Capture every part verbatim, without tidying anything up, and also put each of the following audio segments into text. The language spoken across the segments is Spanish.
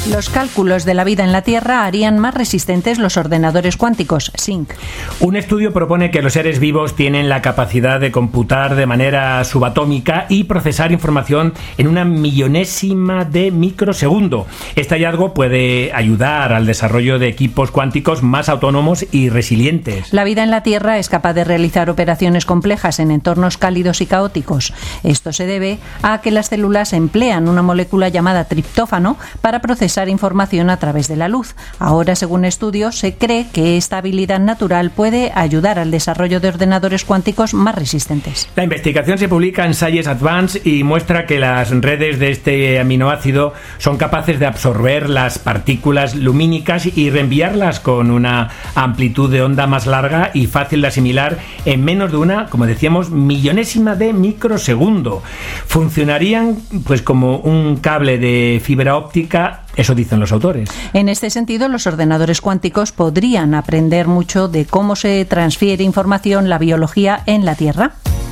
Los cálculos de la vida en la Tierra harían más resistentes los ordenadores cuánticos, S I N C. Un estudio propone que los seres vivos tienen la capacidad de computar de manera subatómica y procesar información en una millonésima de microsegundo. Este hallazgo puede ayudar al desarrollo de equipos cuánticos más autónomos y resilientes. La vida en la Tierra es capaz de realizar operaciones complejas en entornos cálidos y caóticos. Esto se debe a que las células emplean una molécula llamada triptófano para procesar información a través de la luz. Ahora, según estudios, se cree que esta habilidad natural puede ayudar al desarrollo de ordenadores cuánticos más resistentes. La investigación se publica en Science Advance y muestra que las redes de este aminoácido son capaces de absorber las partículas lumínicas y reenviarlas con una amplitud de onda más larga y fácil de asimilar en menos de una, como decíamos, millonésima de microsegundo. Funcionarían pues como un cable de fibra óptica. Eso dicen los autores. En este sentido, los ordenadores cuánticos podrían aprender mucho de cómo se transfiere información, la biología en la Tierra.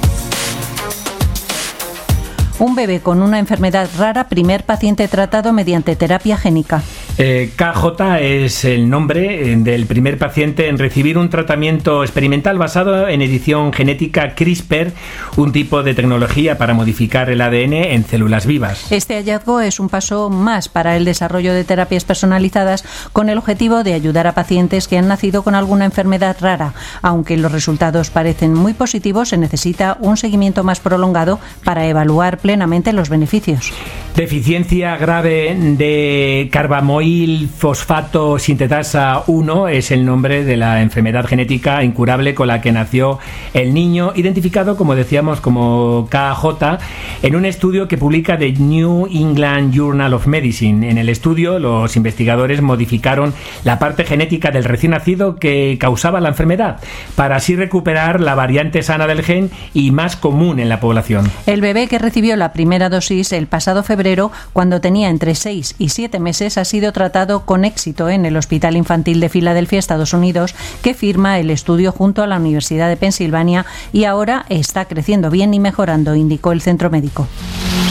Un bebé con una enfermedad rara, primer paciente tratado mediante terapia génica. Eh, K J es el nombre del primer paciente en recibir un tratamiento experimental basado en edición genética CRISPR, un tipo de tecnología para modificar el A D N en células vivas. Este hallazgo es un paso más para el desarrollo de terapias personalizadas con el objetivo de ayudar a pacientes que han nacido con alguna enfermedad rara. Aunque los resultados parecen muy positivos, se necesita un seguimiento más prolongado para evaluar plenamente los beneficios. Deficiencia grave de carbamoil fosfato sintetasa uno es el nombre de la enfermedad genética incurable con la que nació el niño, identificado, como decíamos, como K J, en un estudio que publica The New England Journal of Medicine. En el estudio, los investigadores modificaron la parte genética del recién nacido que causaba la enfermedad, para así recuperar la variante sana del gen y más común en la población. El bebé que recibió la primera dosis el pasado febrero, cuando tenía entre seis y siete meses, ha sido tratado con éxito en el Hospital Infantil de Filadelfia, Estados Unidos, que firma el estudio junto a la Universidad de Pensilvania y ahora está creciendo bien y mejorando, indicó el centro médico.